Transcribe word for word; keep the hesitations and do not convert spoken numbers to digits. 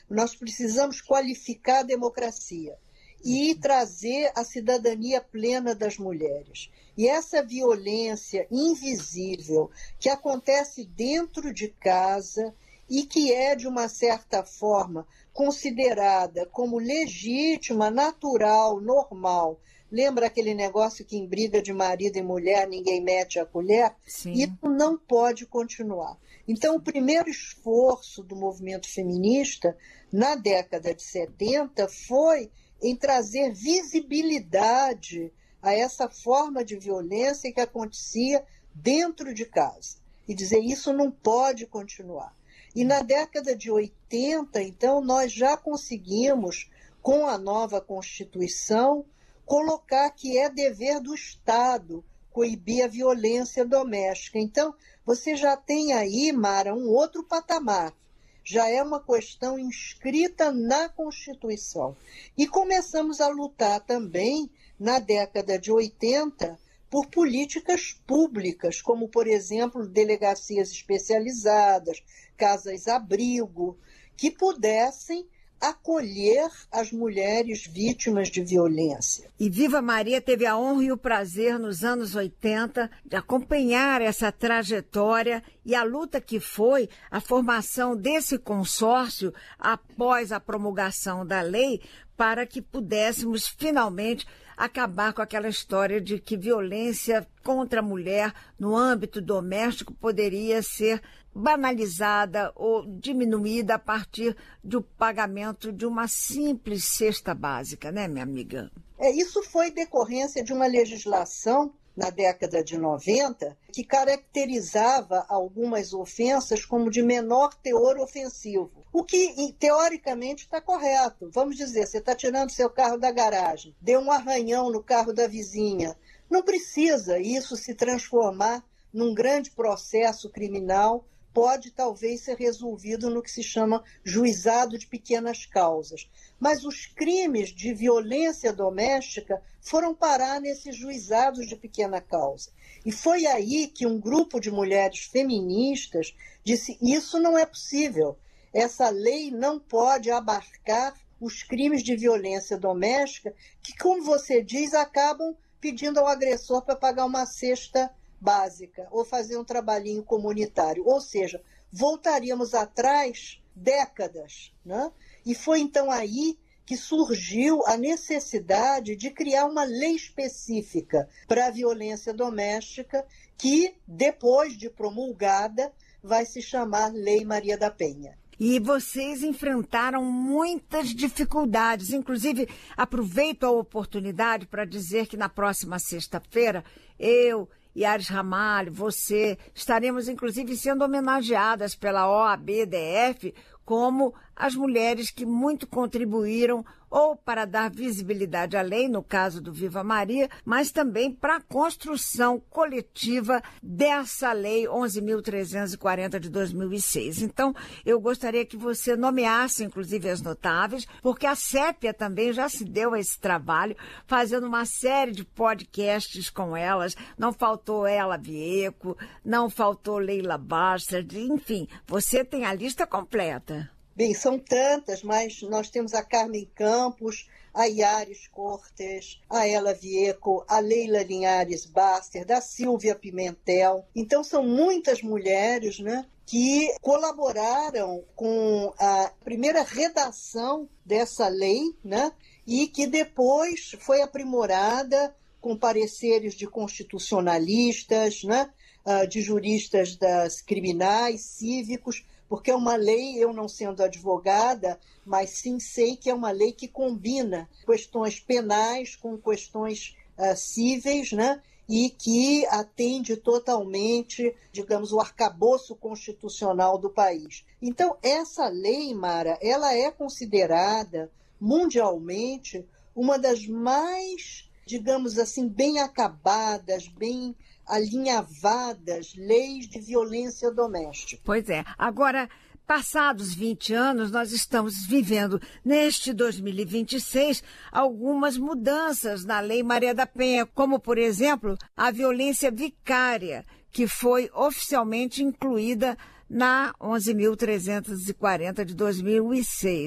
Nós precisamos qualificar a democracia e trazer a cidadania plena das mulheres. E essa violência invisível que acontece dentro de casa e que é, de uma certa forma, considerada como legítima, natural, normal. Lembra aquele negócio que em briga de marido e mulher ninguém mete a colher? Sim. Isso não pode continuar. Então, o primeiro esforço do movimento feminista, na década de setenta, foi em trazer visibilidade a essa forma de violência que acontecia dentro de casa. E dizer, isso não pode continuar. E na década de oitenta, então, nós já conseguimos, com a nova Constituição, colocar que é dever do Estado coibir a violência doméstica. Então, você já tem aí, Mara, um outro patamar. Já é uma questão inscrita na Constituição. E começamos a lutar também, na década de oitenta, por políticas públicas, como, por exemplo, delegacias especializadas, casas-abrigo, que pudessem acolher as mulheres vítimas de violência. E Viva Maria teve a honra e o prazer, nos anos oitenta, de acompanhar essa trajetória e a luta que foi a formação desse consórcio após a promulgação da lei, para que pudéssemos finalmente acabar com aquela história de que violência contra a mulher no âmbito doméstico poderia ser banalizada ou diminuída a partir do pagamento de uma simples cesta básica, né, minha amiga? É, isso foi decorrência de uma legislação na década de noventa que caracterizava algumas ofensas como de menor teor ofensivo. O que, teoricamente, está correto. Vamos dizer, você está tirando seu carro da garagem, deu um arranhão no carro da vizinha. Não precisa isso se transformar num grande processo criminal, pode talvez ser resolvido no que se chama juizado de pequenas causas. Mas os crimes de violência doméstica foram parar nesses juizados de pequena causa. E foi aí que um grupo de mulheres feministas disse, isso não é possível. Essa lei não pode abarcar os crimes de violência doméstica que, como você diz, acabam pedindo ao agressor para pagar uma cesta básica ou fazer um trabalhinho comunitário. Ou seja, voltaríamos atrás décadas, né? E foi então aí que surgiu a necessidade de criar uma lei específica para a violência doméstica que, depois de promulgada, vai se chamar Lei Maria da Penha. E vocês enfrentaram muitas dificuldades. Inclusive, aproveito a oportunidade para dizer que na próxima sexta-feira, eu e Ares Ramalho, você, estaremos inclusive sendo homenageadas pela O A B D F como as mulheres que muito contribuíram ou para dar visibilidade à lei, no caso do Viva Maria, mas também para a construção coletiva dessa lei onze mil trezentos e quarenta de dois mil e seis. Então, eu gostaria que você nomeasse, inclusive, as notáveis, porque a Sépia também já se deu a esse trabalho, fazendo uma série de podcasts com elas. Não faltou Ela Vieco, não faltou Leila Bastard, enfim, você tem a lista completa. Bem, são tantas, mas nós temos a Carmen Campos, a Iares Cortes, a Ela Vieco, a Leila Linhares Baster, a Silvia Pimentel. Então, são muitas mulheres, né, que colaboraram com a primeira redação dessa lei, né, e que depois foi aprimorada com pareceres de constitucionalistas, né, de juristas das criminais, cívicos, porque é uma lei, eu não sendo advogada, mas sim sei que é uma lei que combina questões penais com questões uh, cíveis, né? E que atende totalmente, digamos, o arcabouço constitucional do país. Então, essa lei, Mara, ela é considerada mundialmente uma das mais, digamos assim, bem acabadas, bem alinhavadas leis de violência doméstica. Pois é. Agora, passados vinte anos, nós estamos vivendo, neste dois mil e vinte e seis, algumas mudanças na Lei Maria da Penha, como, por exemplo, a violência vicária, que foi oficialmente incluída na onze mil trezentos e quarenta de dois mil e seis.